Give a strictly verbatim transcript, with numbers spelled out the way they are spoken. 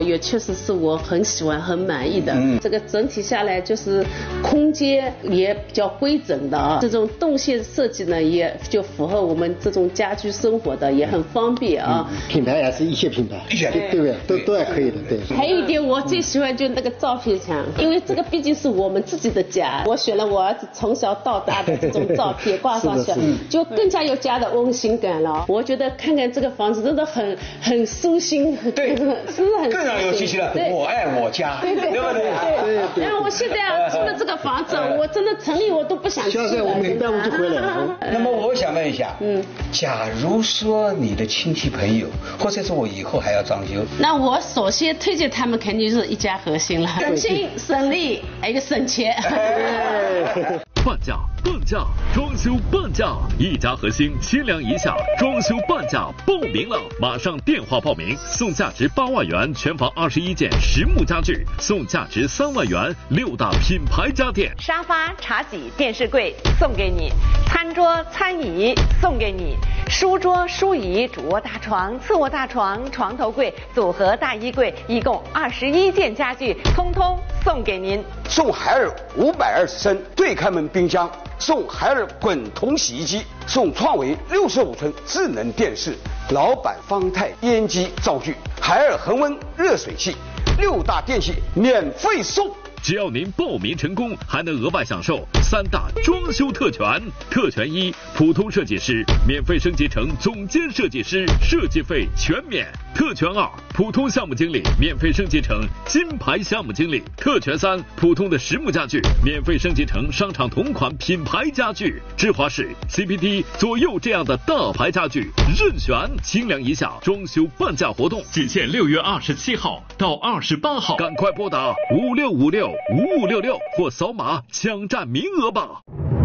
也确实是我很喜欢、很满意的。嗯，这个整体下来就是空间也比较规整的啊，这种动线设计呢，也就符合我们这种家居生活的，也很方便啊。 嗯、品牌也是一些品牌，对对不对？都都还可以的，对。 还有一点我最喜欢就是那个照片墙，因为这个毕竟是我们自己的家，我选了我儿子从小到大的这种照片挂上去，就更加有家的温馨感了。我觉得看看这个房子真的很很舒心， 对， 是不是很更让有信心了？我爱我家， 对对对对对。然后我现在啊住的这个房子，我真的城里我都不想去了。 现在我每半我就回来了。 那么我想问一下，嗯，假如说你的亲戚朋友，或者是我以后还要装修， 那我首先推荐他们肯定是一家核心了，省心省力，还有省钱。 半价半价，装修半价，一家核心千良以下装修半价报名了，马上电话报名，送价值八万元全房二十一件实木家具，送价值三万元六大品牌家电， 沙发、茶几、电视柜送给你，餐桌、餐椅送给你，书桌、书椅、主卧大床、次卧大床、床头柜、组合大衣柜，一共二十一件家具，通通送给您。 送海尔五百二十升对开门冰箱，送海尔滚筒洗衣机，送创维六十五寸智能电视，老板方太烟机灶具，海尔恒温热水器，六大电器免费送。 只要您报名成功，还能额外享受三大装修特权。特权一，普通设计师免费升级成总监设计师，设计费全免。特权二，普通项目经理免费升级成金牌项目经理。特权三，普通的实木家具免费升级成商场同款品牌家具。芝华士、C P D 左右这样的大牌家具任选，清凉一下装修半价活动仅限六月二十七号到二十八号，赶快拨打五六五六五五六六或扫码抢占名额吧。